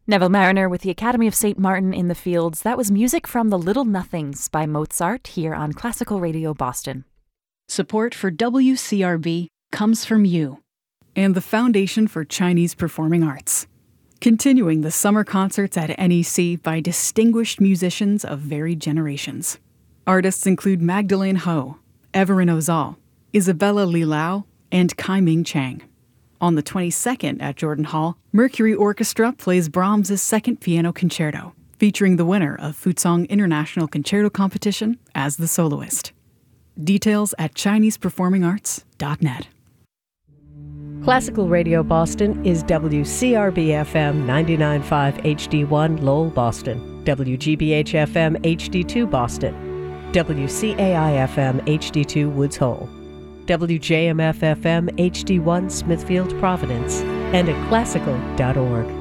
Neville Mariner with the Academy of St. Martin in the Fields. That was music from The Little Nothings by Mozart here on Classical Radio Boston. Support for WCRB comes from you and the Foundation for Chinese Performing Arts. Continuing the summer concerts at NEC by distinguished musicians of varied generations. Artists include Magdalene Ho, Everin Ozal, Isabella Li Lao, and Kai-Ming Chang. On the 22nd at Jordan Hall, Mercury Orchestra plays Brahms' Second Piano Concerto, featuring the winner of Fuzhong International Concerto Competition as the soloist. Details at ChinesePerformingArts.net. Classical Radio Boston is WCRB-FM 99.5 HD1 Lowell, Boston, WGBH-FM HD2 Boston, WCAI-FM HD2 Woods Hole, WJMF-FM HD1 Smithfield, Providence, and at classical.org.